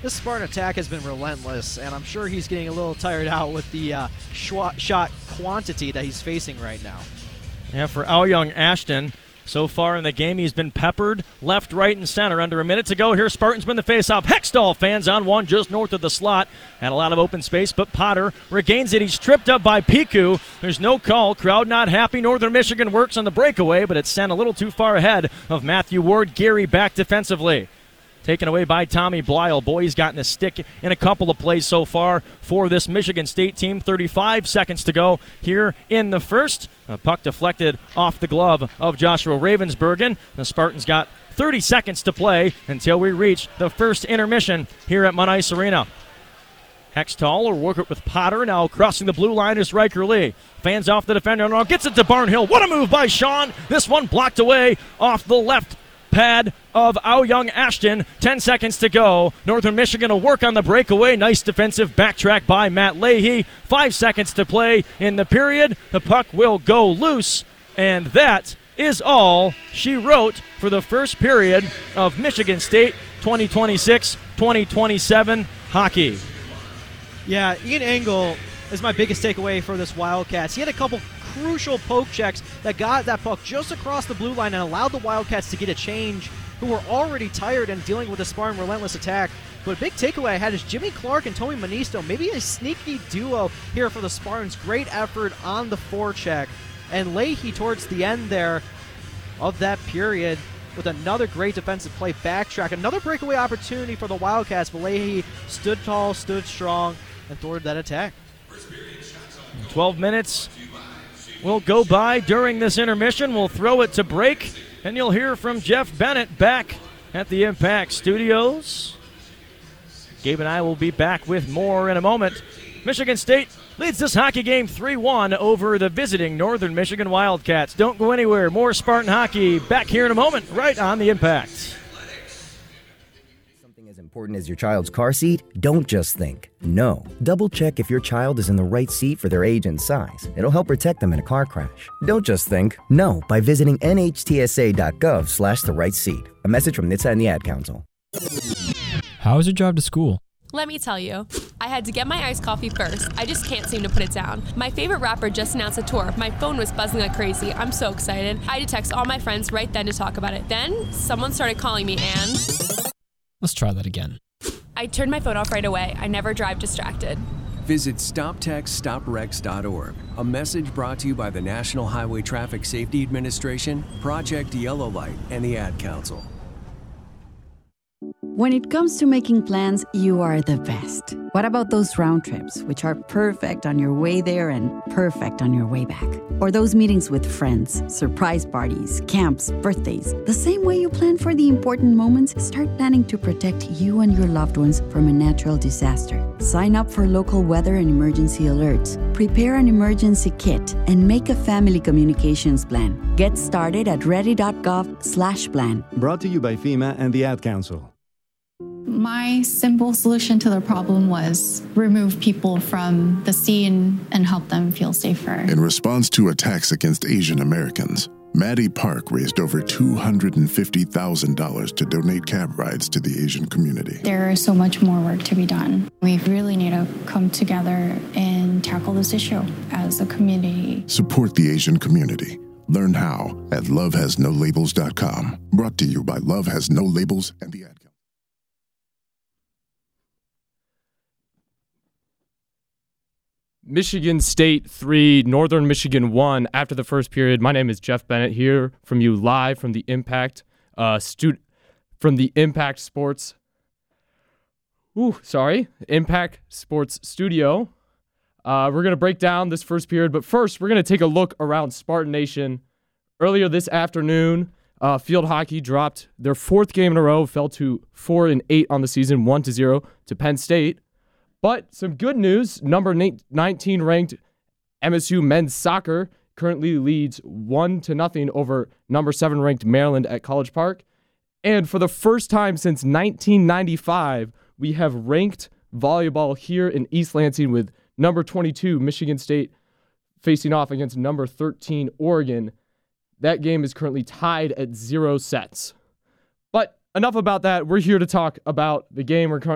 this Spartan attack has been relentless, and I'm sure he's getting a little tired out with the shot quantity that he's facing right now. Yeah, for Aoyung Ashton, so far in the game, he's been peppered left, right, and center. Under a minute to go here, Spartans win the faceoff. Hextall fans on one just north of the slot. Had a lot of open space, but Potter regains it. He's tripped up by Piku. There's no call. Crowd not happy. Northern Michigan works on the breakaway, but it's sent a little too far ahead of Matthew Ward. Gary back defensively. Taken away by Tommy Blyle. Boy, he's gotten a stick in a couple of plays so far for this Michigan State team. 35 seconds to go here in the first. A puck deflected off the glove of Joshua Ravensbergen. The Spartans got 30 seconds to play until we reach the first intermission here at Munn Ice Arena. Hextall will work it with Potter. Now crossing the blue line is Riker Lee. Fans off the defender. Now gets it to Barnhill. What a move by Sean. This one blocked away off the left pad of Aoyung Ashton. 10 seconds to go. Northern Michigan will work on the breakaway. Nice defensive backtrack by Matt Leahy. 5 seconds to play in the period. The puck will go loose, and that is all she wrote for the first period of Michigan State 2026-2027 hockey. Yeah, Ian Engel is my biggest takeaway for this Wildcats. He had a couple crucial poke checks that got that puck just across the blue line and allowed the Wildcats to get a change, who were already tired and dealing with a Spartan relentless attack. But a big takeaway I had is Jimmy Clark and Tommy Manisto, maybe a sneaky duo here for the Spartans. Great effort on the forecheck. And Leahy towards the end there of that period with another great defensive play backtrack. Another breakaway opportunity for the Wildcats, but Leahy stood tall, stood strong, and thwarted that attack. 12 minutes will go by during this intermission. We'll throw it to break, and you'll hear from Jeff Bennett back at the Impact Studios. Gabe and I will be back with more in a moment. Michigan State leads this hockey game 3-1 over the visiting Northern Michigan Wildcats. Don't go anywhere. More Spartan hockey back here in a moment, right on the Impact. As important as your child's car seat? Don't just think. No. Double check if your child is in the right seat for their age and size. It'll help protect them in a car crash. Don't just think. No, by visiting nhtsa.gov/the right seat. A message from NHTSA and the Ad Council. How was your drive to school? Let me tell you, I had to get my iced coffee first. I just can't seem to put it down. My favorite rapper just announced a tour. My phone was buzzing like crazy. I'm so excited. I had to text all my friends right then to talk about it. Then, someone started calling me and... Let's try that again. I turned my phone off right away. I never drive distracted. Visit StopTextStopWrecks.org. A message brought to you by the National Highway Traffic Safety Administration, Project Yellow Light, and the Ad Council. When it comes to making plans, you are the best. What about those round trips, which are perfect on your way there and perfect on your way back? Or those meetings with friends, surprise parties, camps, birthdays. The same way you plan for the important moments, start planning to protect you and your loved ones from a natural disaster. Sign up for local weather and emergency alerts. Prepare an emergency kit and make a family communications plan. Get started at ready.gov/plan. Brought to you by FEMA and the Ad Council. My simple solution to the problem was remove people from the scene and help them feel safer. In response to attacks against Asian Americans, Maddie Park raised over $250,000 to donate cab rides to the Asian community. There is so much more work to be done. We really need to come together and tackle this issue as a community. Support the Asian community. Learn how at lovehasnolabels.com. Brought to you by Love Has No Labels and the Ad Council. Michigan State 3, Northern Michigan 1 after the first period. My name is Jeff Bennett here from you live from the Impact Impact Sports Studio. We're going to break down this first period, but first we're going to take a look around Spartan Nation. Earlier this afternoon, field hockey dropped their fourth game in a row, fell to 4-8 on the season, 1-0 to Penn State. But some good news, number 19 ranked MSU men's soccer currently leads 1-0 over number 7 ranked Maryland at College Park. And for the first time since 1995, we have ranked volleyball here in East Lansing with number 22 Michigan State facing off against number 13 Oregon. That game is currently tied at 0 sets. But enough about that. We're here to talk about the game. We're